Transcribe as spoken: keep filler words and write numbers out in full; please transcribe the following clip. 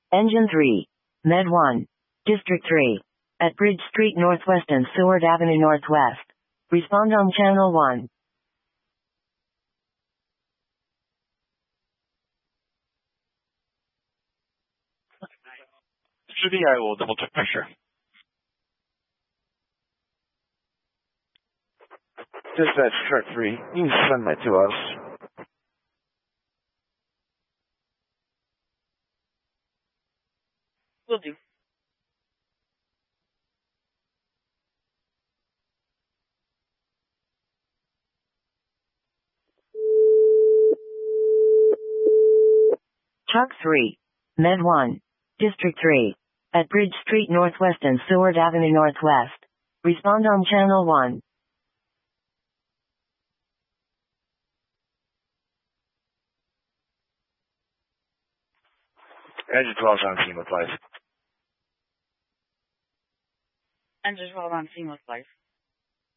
Engine three. Med one. District three. At Bridge Street Northwest and Seward Avenue Northwest. Respond on Channel one. After the I will double check pressure. Dispatch truck three, you can send that to us. Will do. Truck three. Med one. District three. At Bridge Street Northwest and Seward Avenue Northwest. Respond on Channel one. Engine twelve on scene with life. Engine twelve on scene with life.